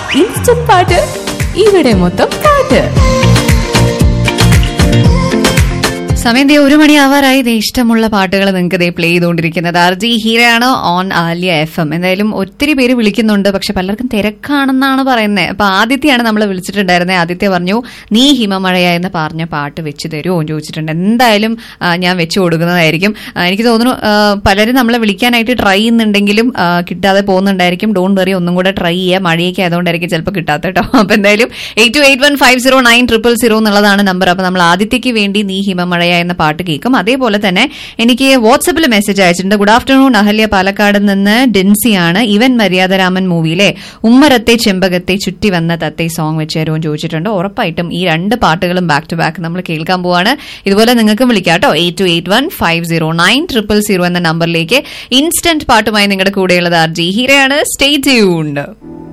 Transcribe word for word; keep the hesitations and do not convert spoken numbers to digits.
Instant പാട്ട് ഇവിടെ മൊത്തം പാട്ട്. സമയം ദേ ഒരു മണി ആവാറായി. ദേ ഇഷ്ടമുള്ള പാട്ടുകൾ നിങ്ങൾക്ക് ദേ പ്ലേ ചെയ്തുകൊണ്ടിരിക്കുന്നത് R G ഹീരയാണ് on Alia F M. എന്തായാലും ഒത്തിരി പേര് വിളിക്കുന്നുണ്ട്, പക്ഷെ പലർക്കും തിരക്കാണെന്നാണ് പറയുന്നത്. അപ്പൊ ആദിത്യയാണ് നമ്മൾ വിളിച്ചിട്ടുണ്ടായിരുന്നത്. ആദിത്യ പറഞ്ഞു നീ ഹിമമഴയ എന്ന് പറഞ്ഞ പാട്ട് വെച്ച് തരുമോ എന്ന് ചോദിച്ചിട്ടുണ്ട്. എന്തായാലും ഞാൻ വെച്ചു കൊടുക്കുന്നതായിരിക്കും. എനിക്ക് തോന്നുന്നു പലരും നമ്മളെ വിളിക്കാനായിട്ട് ട്രൈ ചെയ്യുന്നുണ്ടെങ്കിലും കിട്ടാതെ പോകുന്നുണ്ടായിരിക്കും. ഡോണ്ട് വെറി, ഒന്നും കൂടെ ട്രൈ ചെയ്യുക. മഴയൊക്കെ ആയതുകൊണ്ടായിരിക്കും ചിലപ്പോൾ കിട്ടാത്ത കേട്ടോ. അപ്പൊ എന്തായാലും eight to eight one five zero nine triple zero എന്നുള്ളതാണ് നമ്പർ. അപ്പൊ നമ്മൾ ആദിത്യക്ക് വേണ്ടി നീ ഹിമമഴ എന്ന പാട്ട് കേൾക്കും. അതേപോലെ തന്നെ എനിക്ക് വാട്സപ്പിൽ മെസ്സേജ് അയച്ചിട്ടുണ്ട്. ഗുഡ് ആഫ്റ്റർനൂൺ അഹല്യ, പാലക്കാട് നിന്ന് ഡിൻസിയാണ്. ഇവൻ മര്യാദരാമൻ മൂവിയിലെ ഉമ്മറത്തെ ചെമ്പകത്തെ ചുറ്റി വന്ന തത്തെ സോങ് വെച്ച് തരുമോ ചോദിച്ചിട്ടുണ്ട്. ഉറപ്പായിട്ടും ഈ രണ്ട് പാട്ടുകളും ബാക്ക് ടു ബാക്ക് നമ്മൾ കേൾക്കാൻ പോവാണ്. ഇതുപോലെ നിങ്ങൾക്കും വിളിക്കാം കേട്ടോ. Eight to eight one five zero nine triple zero എന്ന നമ്പറിലേക്ക് ഇൻസ്റ്റന്റ് പാട്ടുമായി നിങ്ങളുടെ കൂടെയുള്ളത് ആർ ജി ഹീരയാണ്. Stay tuned.